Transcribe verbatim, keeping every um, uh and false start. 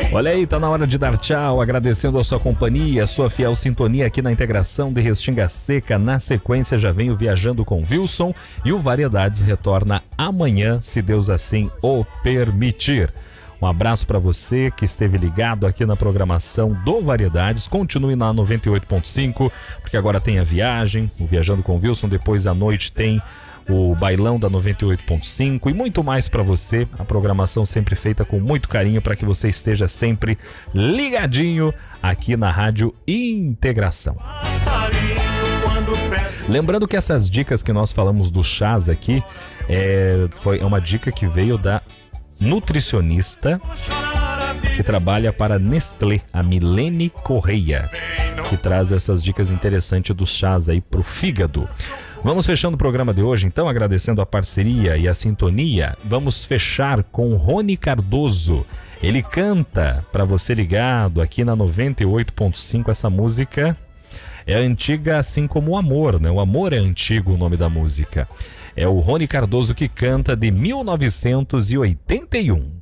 Olha aí, tá na hora de dar tchau, agradecendo a sua companhia, a sua fiel sintonia aqui na Integração de Restinga Seca. Na sequência já venho Viajando com Wilson e o Variedades retorna amanhã, se Deus assim o permitir. Um abraço para você que esteve ligado aqui na programação do Variedades. Continue na noventa e oito ponto cinco, porque agora tem a viagem, o Viajando com Wilson. Depois à noite tem o Bailão da noventa e oito ponto cinco e muito mais para você. A programação sempre feita com muito carinho para que você esteja sempre ligadinho aqui na Rádio Integração. Lembrando que essas dicas que nós falamos do chás aqui é, foi uma dica que veio da nutricionista que trabalha para a Nestlé, a Milene Correia, que traz essas dicas interessantes dos chás aí pro fígado. Vamos fechando o programa de hoje, então, agradecendo a parceria e a sintonia. Vamos fechar com Rony Cardoso. Ele canta para você ligado aqui na noventa e oito ponto cinco. Essa música é antiga assim como o amor, né? O amor é antigo, o nome da música. É o Rony Cardoso que canta, de mil novecentos e oitenta e um.